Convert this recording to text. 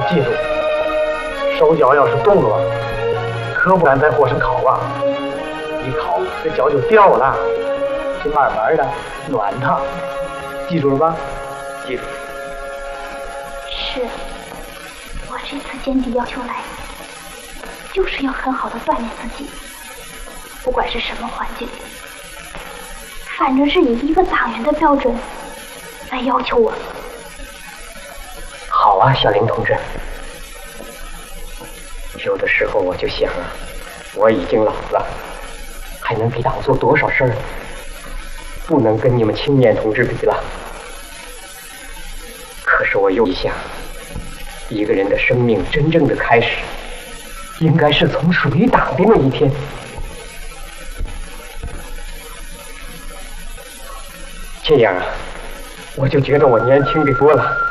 记住，手脚要是动了，可不敢在火上烤啊！一烤，这脚就掉了，就慢慢的暖它，记住了吧？记住。 是，我这次坚定要求来，就是要很好的锻炼自己，不管是什么环境，反正是以一个党员的标准来要求我。 好啊，小林同志。有的时候我就想啊，我已经老了，还能给党做多少事儿？不能跟你们青年同志比了。可是我又一想，一个人的生命真正的开始，应该是从水打的那一天。这样啊，我就觉得我年轻的多了。